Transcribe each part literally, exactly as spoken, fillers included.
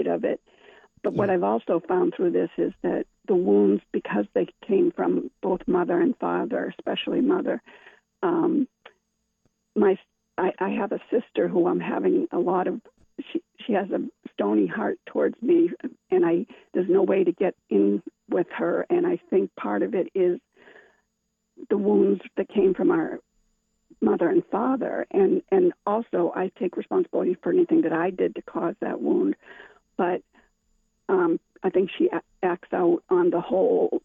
it of it. But Yeah. what I've also found through this is that the wounds, because they came from both mother and father, especially mother, um, my I, I have a sister who I'm having a lot of, she, she has a stony heart towards me, and I there's no way to get in with her, and I think part of it is the wounds that came from our mother and father, and, and also I take responsibility for anything that I did to cause that wound, but um, I think she acts out on the whole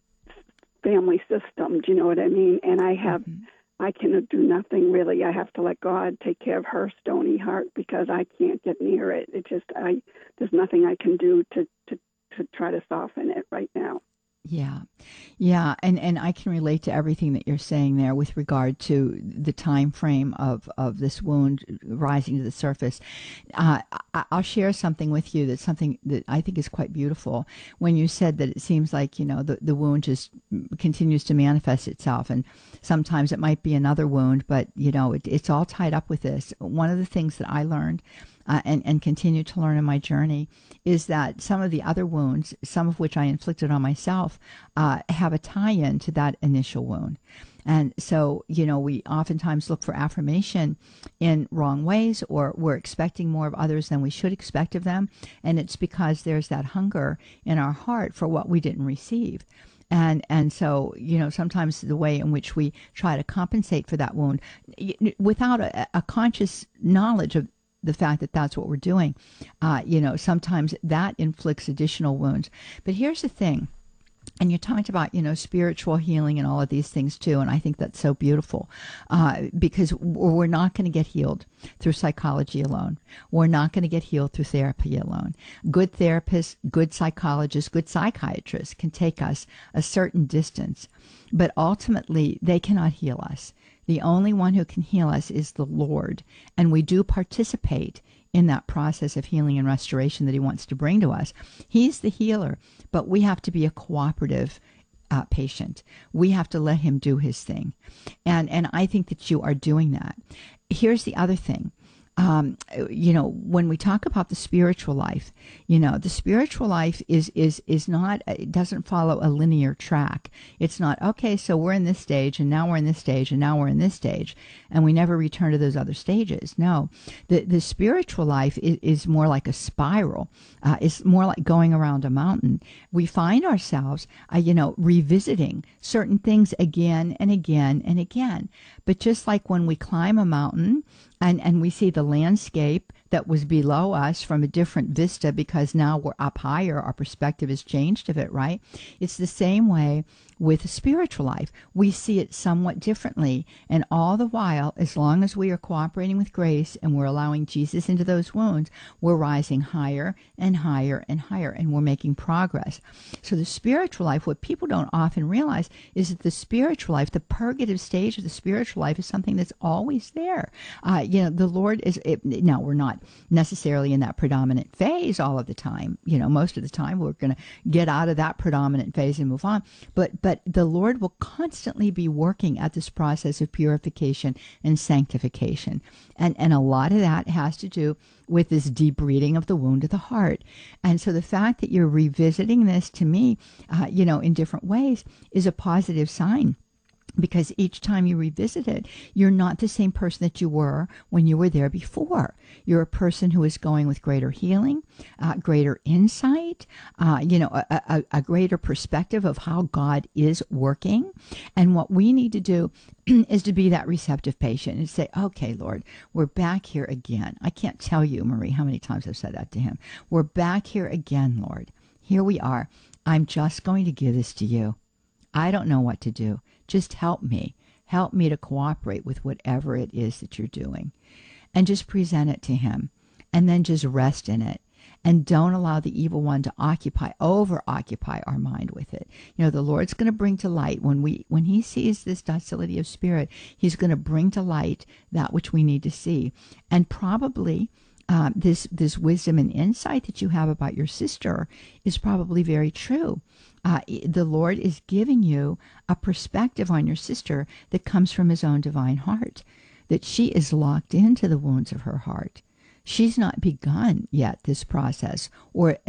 family system, do you know what I mean? And I have, mm-hmm. I can do nothing really. I have to let God take care of her stony heart because I can't get near it. It just, I, there's nothing I can do to, to, to try to soften it right now. Yeah. Yeah. And, and I can relate to everything that you're saying there with regard to the time frame of, of this wound rising to the surface. Uh, I, I'll share something with you that's something that I think is quite beautiful. When you said that it seems like, you know, the, the wound just continues to manifest itself, and sometimes it might be another wound, but, you know, it, it's all tied up with this. One of the things that I learned Uh, and, and continue to learn in my journey is that some of the other wounds, some of which I inflicted on myself, uh, have a tie-in to that initial wound. And so, you know, we oftentimes look for affirmation in wrong ways, or we're expecting more of others than we should expect of them. And it's because there's that hunger in our heart for what we didn't receive. And and so, you know, sometimes the way in which we try to compensate for that wound without a, a conscious knowledge of the fact that that's what we're doing, uh, you know, sometimes that inflicts additional wounds. But here's the thing, and you talked about, you know, spiritual healing and all of these things too, and I think that's so beautiful, uh, because we're not going to get healed through psychology alone. We're not going to get healed through therapy alone. Good therapists, good psychologists, good psychiatrists can take us a certain distance, but ultimately they cannot heal us. The only one who can heal us is the Lord, and we do participate in that process of healing and restoration that he wants to bring to us. He's the healer, but we have to be a cooperative uh, patient. We have to let him do his thing. And, and I think that you are doing that. Here's the other thing. Um, you know, when we talk about the spiritual life, you know, the spiritual life is, is, is not, it doesn't follow a linear track. It's not, okay, so we're in this stage, and now we're in this stage, and now we're in this stage, and we never return to those other stages. No, the, the spiritual life is, is more like a spiral. Uh, it's more like going around a mountain. We find ourselves, uh, you know, revisiting certain things again and again and again. But just like when we climb a mountain, And, and we see the landscape that was below us from a different vista because now we're up higher, our perspective has changed of it, right? It's the same way with the spiritual life. We see it somewhat differently, and all the while, as long as we are cooperating with grace and we're allowing Jesus into those wounds, we're rising higher and higher and higher, and we're making progress. So the spiritual life, what people don't often realize is that the spiritual life, the purgative stage of the spiritual life, is something that's always there. Uh, you know, the Lord is, it, now we're not necessarily in that predominant phase all of the time. You know, most of the time we're going to get out of that predominant phase and move on. But, but the Lord will constantly be working at this process of purification and sanctification. And, and a lot of that has to do with this deep reading of the wound of the heart. And so the fact that you're revisiting this, to me, uh, you know, in different ways is a positive sign. Because each time you revisit it, you're not the same person that you were when you were there before. You're a person who is going with greater healing, uh, greater insight, uh, you know, a, a, a greater perspective of how God is working. And what we need to do is to be that receptive patient and say, okay, Lord, we're back here again. I can't tell you, Marie, how many times I've said that to him. We're back here again, Lord. Here we are. I'm just going to give this to you. I don't know what to do. Just help me. Help me to cooperate with whatever it is that you're doing. And just present it to him. And then just rest in it. And don't allow the evil one to occupy, over-occupy our mind with it. You know, the Lord's going to bring to light, when we, when he sees this docility of spirit, he's going to bring to light that which we need to see. And probably uh, this, this wisdom and insight that you have about your sister is probably very true. Uh, the Lord is giving you a perspective on your sister that comes from his own divine heart, that she is locked into the wounds of her heart. She's not begun yet this process, or